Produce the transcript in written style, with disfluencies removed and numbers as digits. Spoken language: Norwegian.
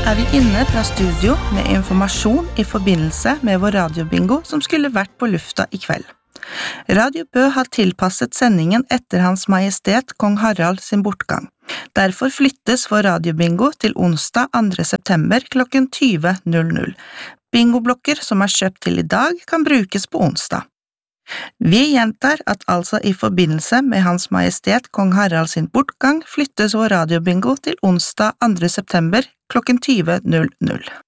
vi inne fra studio med informasjon I forbindelse med vår radiobingo som skulle vært på lufta I kveld. Radio Bø har tilpasset sendingen etter Hans Majestet Kong Harald sin bortgang. Derfor flyttes vår radiobingo til onsdag 2. september klokken 20.00. Bingoblokker som kjøpt til I dag kan brukes på onsdag. Vi gjentar at altså I forbindelse med Hans Majestet Kong Harald sin bortgang flyttes vår radiobingo til onsdag 2. september klokken 20.00.